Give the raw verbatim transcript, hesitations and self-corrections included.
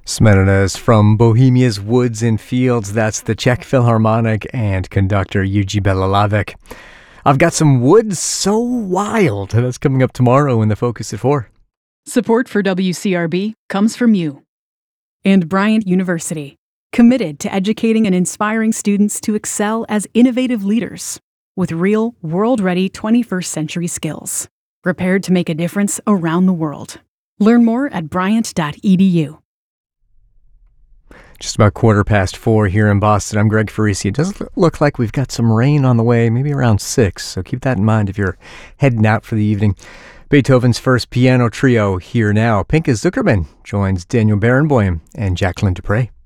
Smetanus from Bohemia's Woods and Fields. That's the Czech Philharmonic and conductor Jiří Bělohlávek. I've got some Woods So Wild. That's coming up tomorrow in the Focus at four. Support for W C R B comes from you. And Bryant University, committed to educating and inspiring students to excel as innovative leaders with real, world-ready twenty-first century skills, prepared to make a difference around the world. Learn more at bryant dot e d u. Just about quarter past four here in Boston. I'm Greg Farisi. It does look like we've got some rain on the way, maybe around six, so keep that in mind if you're heading out for the evening. Beethoven's first piano trio here now. Pinka Zuckerman joins Daniel Barenboim and Jacqueline Dupre.